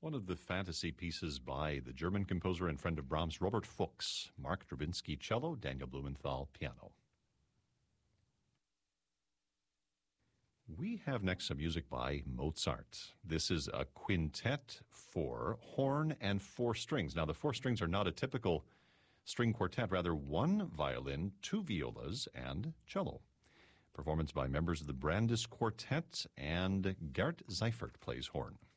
One of the fantasy pieces by the German composer and friend of Brahms, Robert Fuchs, Mark Drabinsky cello, Daniel Blumenthal piano. We have next some music by Mozart. This is a quintet for horn and four strings. Now, the four strings are not a typical string quartet, rather one violin, two violas, and cello. Performance by members of the Brandes Quartet, and Gert Seifert plays horn.